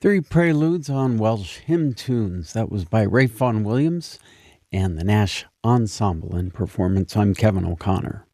Three Preludes on Welsh Hymn Tunes. That was by Ralph Vaughan Williams and the Nash Ensemble in performance. I'm Kevin O'Connor.